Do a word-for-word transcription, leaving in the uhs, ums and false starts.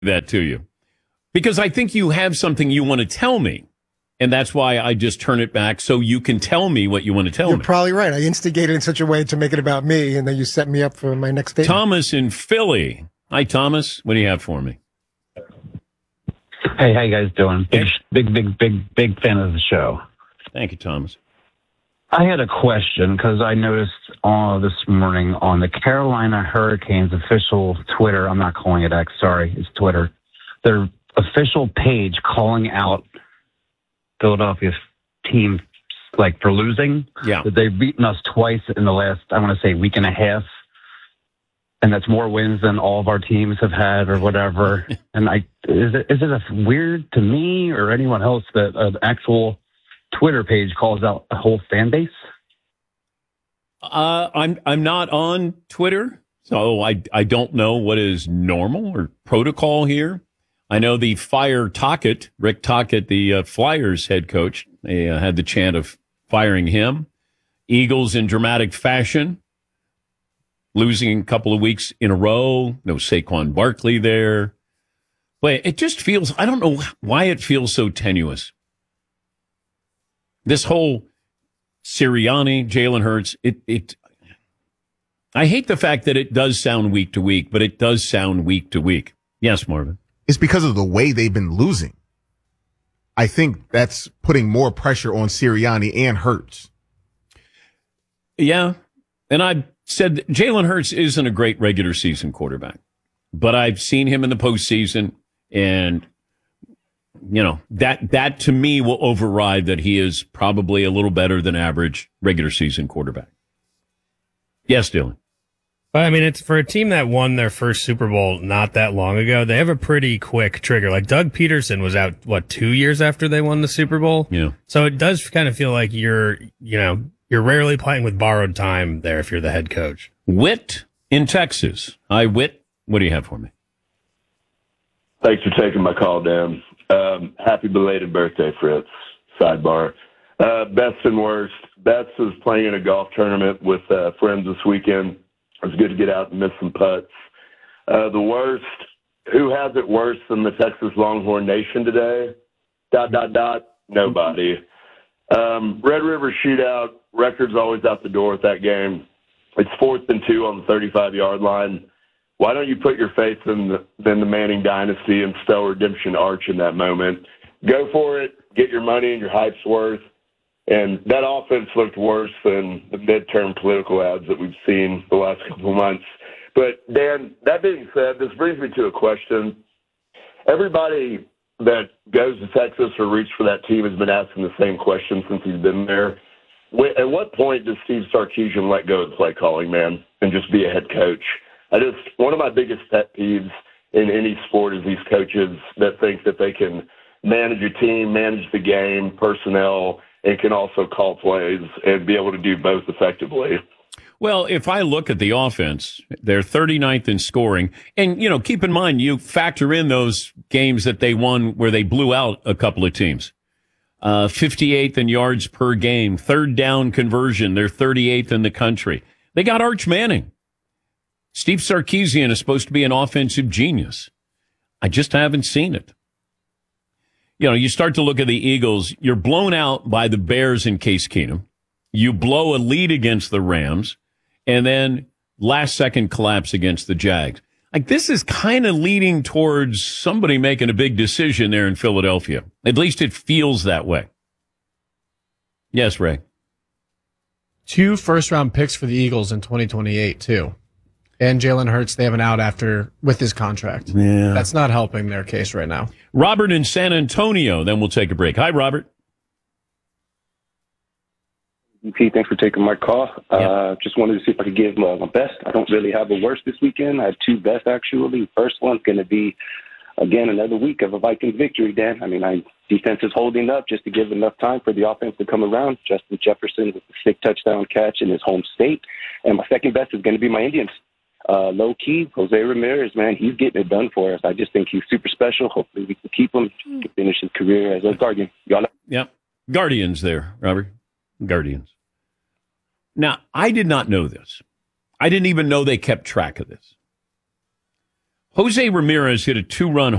that to you because I think you have something you want to tell me. And that's why I just turn it back so you can tell me what you want to tell You're me. You're probably right. I instigated in such a way to make it about me, and then you set me up for my next statement. Thomas in Philly. Hi, Thomas. What do you have for me? Hey, how you guys doing? Big, big, big, big, big fan of the show. Thank you, Thomas. I had a question because I noticed uh, this morning on the Carolina Hurricanes official Twitter, I'm not calling it X, sorry, it's Twitter, their official page calling out Philadelphia's team like for losing. Yeah. That they've beaten us twice in the last, I want to say, week and a half. And that's more wins than all of our teams have had or whatever. And I is it is it a weird to me or anyone else that an actual Twitter page calls out a whole fan base? Uh, I'm I'm not on Twitter, so I I don't know what is normal or protocol here. I know the fire Tocchet, Rick Tocchet, the uh, Flyers head coach, they uh, had the chant of firing him. Eagles in dramatic fashion, losing a couple of weeks in a row. No Saquon Barkley there. But it just feels, I don't know why it feels so tenuous. This whole Sirianni, Jalen Hurts, it, it, I hate the fact that it does sound week to week, but it does sound week to week. Yes, Marvin. It's because of the way they've been losing. I think that's putting more pressure on Sirianni and Hurts. Yeah. And I said that Jalen Hurts isn't a great regular season quarterback, but I've seen him in the postseason, and you know, that that to me will override that he is probably a little better than average regular season quarterback. Yes, Dylan. But I mean, it's for a team that won their first Super Bowl not that long ago. They have a pretty quick trigger. Like Doug Peterson was out, what, two years after they won the Super Bowl? Yeah. So it does kind of feel like you're, you know, you're rarely playing with borrowed time there if you're the head coach. Whit in Texas. Hi, Whit. What do you have for me? Thanks for taking my call, Dan. Um, happy belated birthday, Fritz. Sidebar. Uh, best and worst. Best was playing in a golf tournament with uh, friends this weekend. It was good to get out and miss some putts. Uh, the worst, who has it worse than the Texas Longhorn Nation today? Dot, dot, dot, nobody. Um, Red River Shootout, record's always out the door with that game. It's fourth and two on the thirty-five-yard line. Why don't you put your faith in the, in the Manning dynasty and spell redemption arch in that moment? Go for it, get your money and your hype's worth. And that offense looked worse than the midterm political ads that we've seen the last couple of months. But, Dan, that being said, this brings me to a question. Everybody that goes to Texas or roots for that team has been asking the same question since he's been there. At what point does Steve Sarkisian let go of the play calling, man, and just be a head coach? I just one of my biggest pet peeves in any sport is these coaches that think that they can manage a team, manage the game, personnel, and can also call plays and be able to do both effectively. Well, if I look at the offense, they're thirty-ninth in scoring. And, you know, keep in mind, you factor in those games that they won where they blew out a couple of teams. Uh, fifty-eighth in yards per game, third down conversion. They're thirty-eighth in the country. They got Arch Manning. Steve Sarkisian is supposed to be an offensive genius. I just haven't seen it. You know, you start to look at the Eagles, you're blown out by the Bears in Case Keenum. You blow a lead against the Rams, and then last second collapse against the Jags. Like, this is kind of leading towards somebody making a big decision there in Philadelphia. At least it feels that way. Yes, Ray. Two first-round picks for the Eagles in twenty twenty-eight, too. And Jalen Hurts, they have an out after with his contract. Yeah. That's not helping their case right now. Robert in San Antonio, then we'll take a break. Hi, Robert. Pete, thanks for taking my call. Yeah. Uh, just wanted to see if I could give my, my best. I don't really have a worst this weekend. I have two best, actually. First one's going to be, again, another week of a Vikings victory, Dan. I mean, I defense is holding up just to give enough time for the offense to come around. Justin Jefferson with the sick touchdown catch in his home state. And my second best is going to be my Indians. Uh, low key, Jose Ramirez, man, he's getting it done for us. I just think he's super special. Hopefully we can keep him to finish his career as a Guardian. Y'all know? Yep. Guardians there, Robert. Guardians. Now, I did not know this. I didn't even know they kept track of this. Jose Ramirez hit a two-run